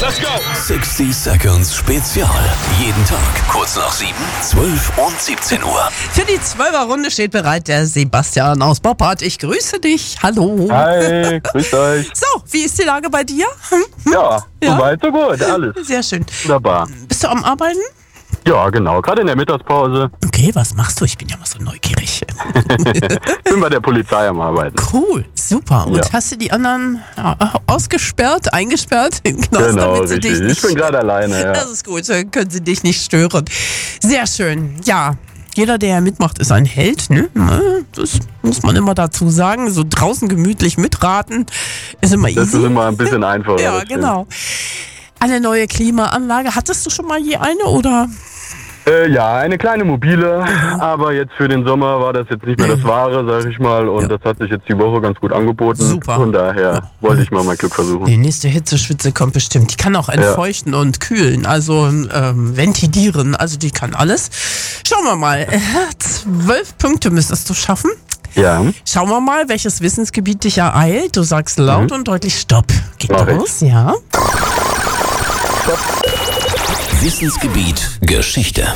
Let's go! 60 Seconds Spezial. Jeden Tag kurz nach 7, 12 und 17 Uhr. Für die 12er-Runde steht bereit der Sebastian aus Boppard. Ich grüße dich. Hallo. Hi, grüß euch. So, wie ist die Lage bei dir? Ja, Ja. soweit, so gut, alles. Sehr schön. Wunderbar. Bist du am Arbeiten? Ja, genau, gerade in der Mittagspause. Okay, was machst du? Ich bin ja mal so neugierig. Bin bei der Polizei am Arbeiten. Cool, super. Und Ja. hast du die anderen ausgesperrt, eingesperrt? Genau, damit sie dich richtig. Ich bin gerade alleine, ja. Das ist gut, dann können sie dich nicht stören. Sehr schön, ja. Jeder, der mitmacht, ist ein Held, ne? Das muss man immer dazu sagen. So draußen gemütlich mitraten ist immer easy. Das ist immer ein bisschen einfacher. Ja, das stimmt. genau. Eine neue Klimaanlage. Hattest du schon mal je eine oder? Ja, eine kleine mobile, aber jetzt für den Sommer war das jetzt nicht mehr das Wahre, sag ich mal. Und das hat sich jetzt die Woche ganz gut angeboten. Super. Von daher wollte ich mal mein Glück versuchen. Die nächste Hitzeschwitze kommt bestimmt. Die kann auch entfeuchten und kühlen, also ventilieren. Also die kann alles. Schauen wir mal. 12 Punkte müsstest du schaffen. Ja, Schauen wir mal, welches Wissensgebiet dich ereilt. Du sagst laut und deutlich Stopp. Geht Mach ich. los, ja. Wissensgebiet Geschichte.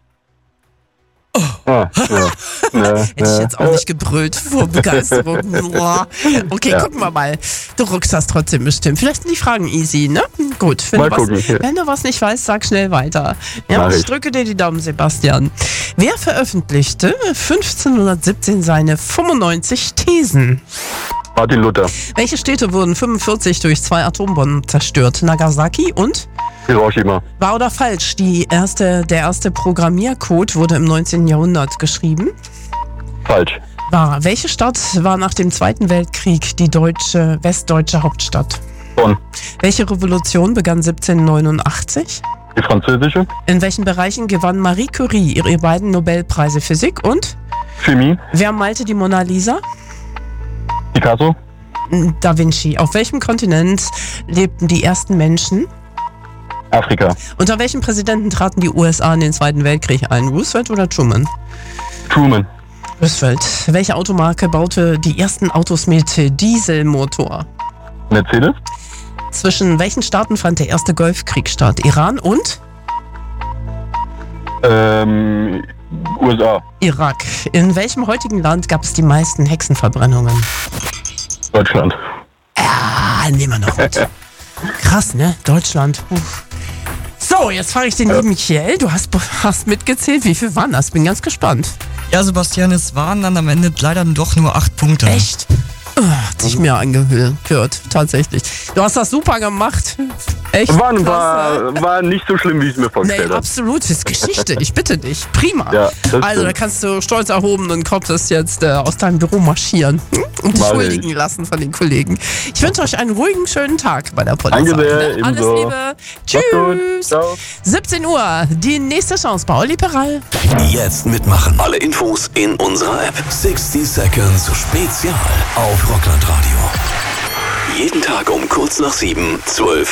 ja. Hätte ich jetzt auch nicht gebrüllt vor Begeisterung. Boah. Okay, Ja. gucken wir mal. Du ruckst das trotzdem bestimmt. Vielleicht sind die Fragen easy, ne? Gut, Mal gucken. wenn du was nicht weißt, sag schnell weiter. Ja, Mach ich ich. drücke dir die Daumen, Sebastian. Wer veröffentlichte 1517 seine 95 Thesen? Martin Luther, Welche Städte wurden 45 durch 2 Atombomben zerstört? Nagasaki und? Hiroshima, Wahr oder falsch? Der erste Programmiercode wurde im 19. Jahrhundert geschrieben. falsch. Wahr. Welche Stadt war nach dem Zweiten Weltkrieg die westdeutsche Hauptstadt? Bonn, Welche Revolution begann 1789? die französische, In welchen Bereichen gewann Marie Curie ihre beiden Nobelpreise Physik und? Chemie, Wer malte die Mona Lisa? Picasso, Da Vinci. Auf welchem Kontinent lebten die ersten Menschen? Afrika, Unter welchem Präsidenten traten die USA in den Zweiten Weltkrieg ein? Roosevelt oder Truman? Truman, Roosevelt. Welche Automarke baute die ersten Autos mit Dieselmotor? Mercedes, Zwischen welchen Staaten fand der erste Golfkrieg statt? Iran und USA, Irak. In welchem heutigen Land gab es die meisten Hexenverbrennungen? Deutschland. Ah, nehmen wir noch mit. Krass, ne? Deutschland. So, jetzt frage ich den lieben Kiel. Du hast mitgezählt. Wie viel waren das? Bin ganz gespannt. Ja, Sebastian, es waren dann am Ende leider doch nur 8 Punkte. Echt? Hat sich mir angehört, tatsächlich. Du hast das super gemacht. Echt? War nicht so schlimm, wie ich es mir Nee, vorgestellt habe. absolut. Das ist Geschichte. Ich bitte dich. Prima. Ja, das Also, da stimmt. kannst du stolz erhobenen Kopfes jetzt aus deinem Büro marschieren und dich Mach ich. huldigen lassen von den Kollegen. Ich wünsche euch einen ruhigen, schönen Tag bei der Polizei. Danke sehr, Alles ebenso. Liebe. Macht's gut. Tschüss. Ciao. 17 Uhr. Die nächste Chance bei Olli Peral. Jetzt mitmachen. Alle Infos in unserer App. 60 Seconds Spezial auf Rockland Radio. Jeden Tag um kurz nach 7, 12